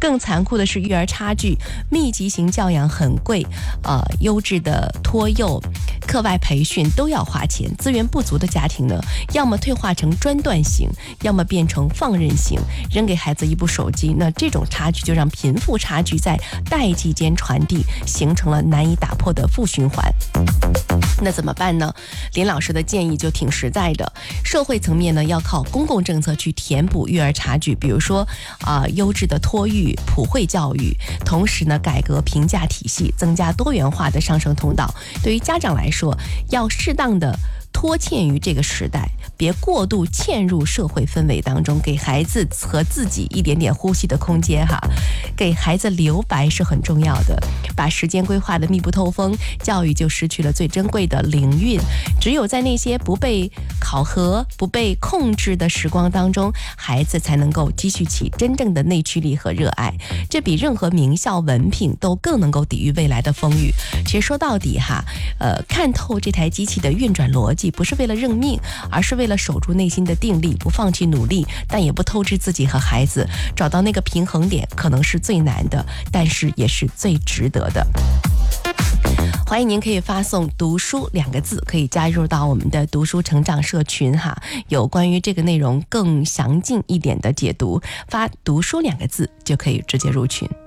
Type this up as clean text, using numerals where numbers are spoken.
更残酷的是育儿差距，密集型教养很贵，优质的托幼、课外培训都要花钱，资源不足的家庭呢，要么退化成专断型，要么变成放任型，扔给孩子一部手机，那这种差距就让贫富差距在代际间传递，形成了难以打破的负循环。那怎么办呢？林老师的建议就挺实在的，社会层面呢，要靠公共政策去填补育儿差距，比如说优质的托育、普惠教育，同时呢，改革评价体系，增加多元化的上升通道。对于家长来说，要适当的脱欠于这个时代，别过度嵌入社会氛围当中，给孩子和自己一点点呼吸的空间哈，给孩子留白是很重要的。把时间规划的密不透风，教育就失去了最珍贵的灵韵。只有在那些不被考核、不被控制的时光当中，孩子才能够积蓄起真正的内驱力和热爱。这比任何名校文凭都更能够抵御未来的风雨。其实说到底哈，看透这台机器的运转逻辑，不是为了认命，而是为了守住内心的定力，不放弃努力，但也不透支自己和孩子，找到那个平衡点，可能是最难的，但是也是最值得的。欢迎您可以发送读书2个字，可以加入到我们的读书成长社群哈，有关于这个内容更详尽一点的解读，发读书2个字就可以直接入群。